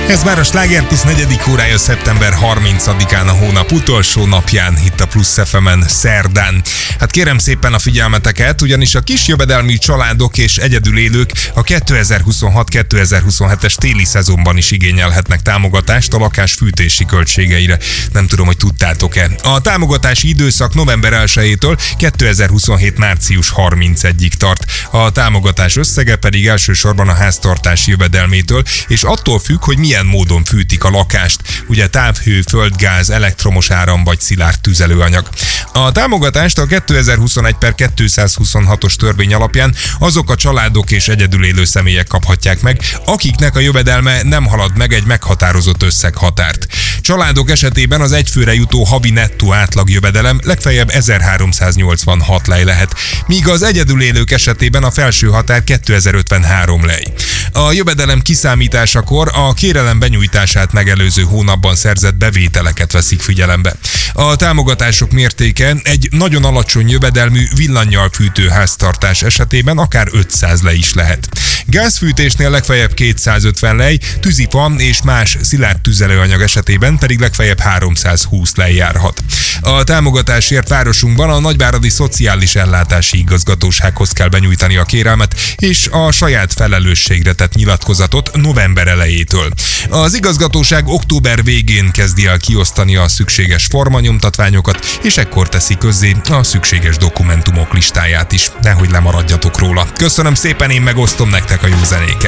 Ez már a Slágertiszt 4. órája szeptember 30-án, a hónap utolsó napján, itt a Plusz FM-en szerdán. Hát kérem szépen a figyelmeteket, ugyanis a kis jövedelmű családok és egyedül élők a 2026-2027-es téli szezonban is igényelhetnek támogatást a lakás fűtési költségeire. Nem tudom, hogy tudtátok-e. A támogatási időszak november 1-től 2027. március 31-ig tart. A támogatás összege pedig elsősorban a háztartás jövedelmétől, és attól függ, hogy milyen módon fűtik a lakást, ugye távhő, földgáz, elektromos áram vagy szilárd tüzelőanyag. A támogatást a 2021/226-os törvény alapján azok a családok és egyedül élő személyek kaphatják meg, akiknek a jövedelme nem halad meg egy meghatározott összeghatárt. Családok esetében az egyfőre jutó havi nettó átlagjövedelem legfeljebb 1386 lej lehet, míg az egyedül élők esetében a felső határ 2053 lej. A jövedelem kiszámításakor a kérelem benyújtását megelőző hónapban szerzett bevételeket veszik figyelembe. A támogatások mértéke egy nagyon alacsony jövedelmű villannyal fűtő háztartás esetében akár 500 lej is lehet. Gázfűtésnél legfeljebb 250 lej, tűzifa és más szilárd tüzelőanyag esetében pedig legfeljebb 320 lej járhat. A támogatásért városunkban a Nagyváradi Szociális Ellátási Igazgatósághoz kell benyújtani a kérelmet, és a saját felelősségre tett nyilatkozatot november elejétől. Az igazgatóság október végén kezdi el kiosztani a szükséges formanyomtatványokat, és ekkor teszi közzé a szükséges dokumentumok listáját is. Nehogy lemaradjatok róla. Köszönöm szépen, én megosztom nektek a jó zenéket.